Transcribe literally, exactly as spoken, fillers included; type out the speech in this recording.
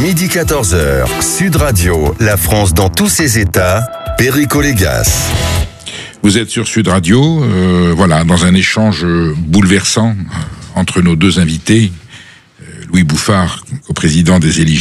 midi quatorze heures, Sud Radio, la France dans tous ses états, Perico Légas. Vous êtes sur Sud Radio, euh, voilà, dans un échange bouleversant entre nos deux invités, Louis Bouffard, co-président des éligibles